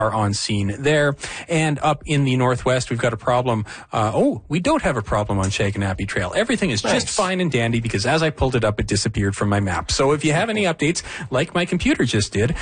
are on scene there. And up in the northwest, we've got a problem. We don't have a problem on Shaganappi Trail. Everything is just fine and dandy because as I pulled it up, it disappeared from my map. So if you have any updates, like my computer just did,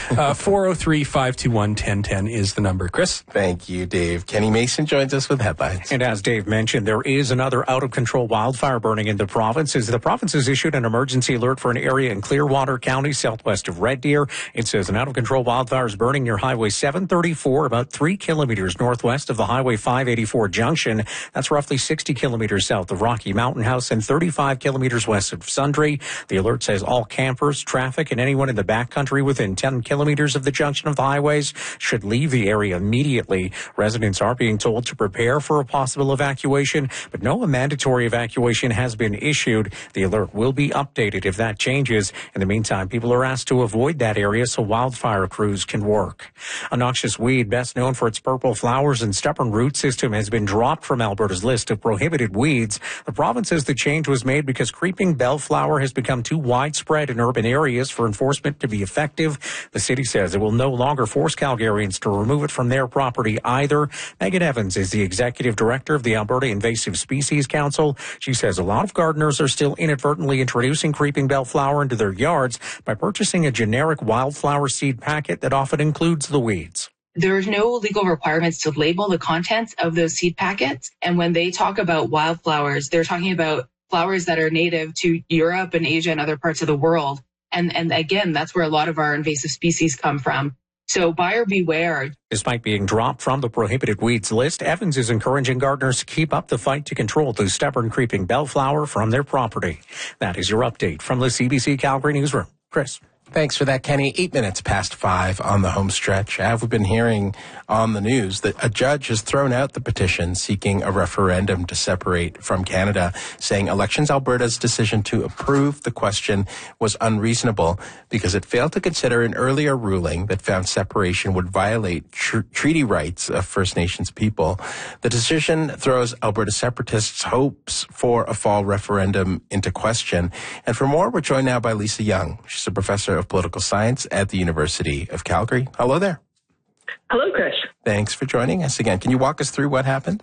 403-521-1010 is the number. Chris? Thank you, Dave. Kenny Mason joins us with headlines. And as Dave mentioned, there is another out-of-control wildfire burning in the province. The province has issued an emergency alert for an area in Clearwater County, southwest of Red Deer. It says an out-of-control wildfire is burning near Highway 734, about 3 kilometers northwest of the Highway 584 junction. That's roughly 60 kilometers south of Rocky Mountain House and 35 kilometers west of Sundre. The alert says all campers, traffic, and anyone in the backcountry within 10 kilometers of the junction of the highways should leave the area immediately. Residents are being told to prepare for a possible evacuation, but no mandatory evacuation has been issued. The alert will be updated if that changes. In the meantime, people are asked to avoid that area so wildfire crews can work. A noxious weed, best known for its purple flowers and stubborn root system, has been dropped from Alberta's list of prohibited weeds. The province says the change was made because creeping bellflower has become too widespread in urban areas for enforcement to be effective. The city says it will no longer force Calgarians to remove it from their property either. Megan Evans is the executive director of the Alberta Invasive Species Council. She says a lot of gardeners are still inadvertently introducing creeping bellflower into their yards by purchasing a generic wildflower seed packet that often includes the weeds. There's no legal requirements to label the contents of those seed packets. And when they talk about wildflowers, they're talking about flowers that are native to Europe and Asia and other parts of the world. And again, that's where a lot of our invasive species come from. So buyer beware. Despite being dropped from the prohibited weeds list, Evans is encouraging gardeners to keep up the fight to control the stubborn creeping bellflower from their property. That is your update from the CBC Calgary Newsroom. Chris. Thanks for that, Kenny. 8 minutes past 5 on the home stretch. Have we been hearing on the news that a judge has thrown out the petition seeking a referendum to separate from Canada, saying Elections Alberta's decision to approve the question was unreasonable because it failed to consider an earlier ruling that found separation would violate treaty rights of First Nations people. The decision throws Alberta separatists' hopes for a fall referendum into question. And for more, we're joined now by Lisa Young. She's a professor of political science at the University of Calgary. Hello there. Hello, Chris. Thanks for joining us again. Can you walk us through what happened?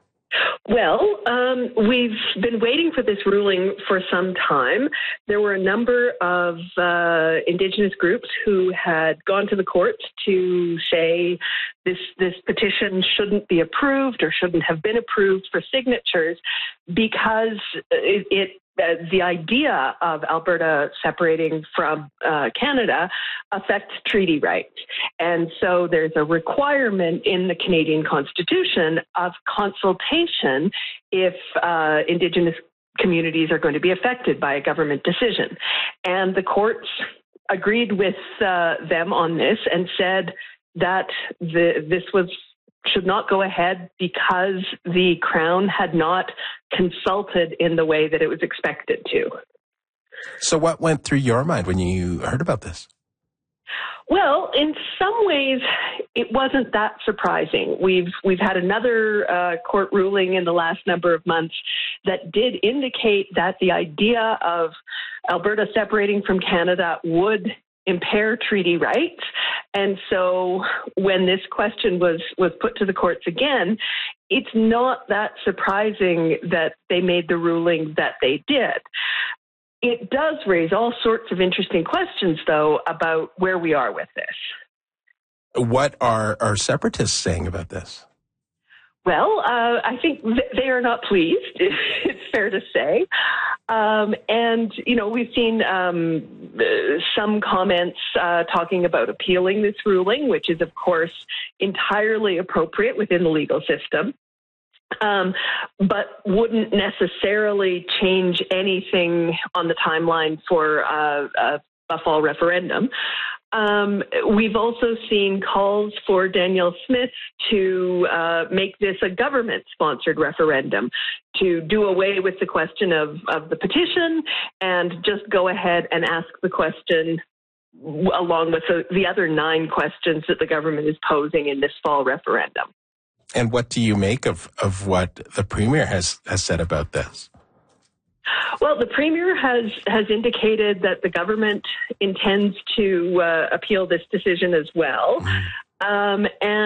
Well, we've been waiting for this ruling for some time. There were a number of Indigenous groups who had gone to the courts to say this petition shouldn't be approved or shouldn't have been approved for signatures because the idea of Alberta separating from Canada affects treaty rights. And so there's a requirement in the Canadian Constitution of consultation if Indigenous communities are going to be affected by a government decision. And the courts agreed with them on this and said that this should not go ahead because the Crown had not consulted in the way that it was expected to. So what went through your mind when you heard about this? Well, in some ways, it wasn't that surprising. We've had another court ruling in the last number of months that did indicate that the idea of Alberta separating from Canada would impair treaty rights. And so when this question was put to the courts again, it's not that surprising that they made the ruling that they did. It does raise all sorts of interesting questions, though, about where we are with this. What are separatists saying about this? Well, I think they are not pleased, it's fair to say. And, you know, we've seen some comments talking about appealing this ruling, which is, of course, entirely appropriate within the legal system, but wouldn't necessarily change anything on the timeline for a fall referendum. We've also seen calls for Danielle Smith to make this a government-sponsored referendum, to do away with the question of the petition and just go ahead and ask the question along with the other 9 questions that the government is posing in this fall referendum. And what do you make of what the Premier has said about this? Well, the Premier has indicated that the government intends to appeal this decision as well. And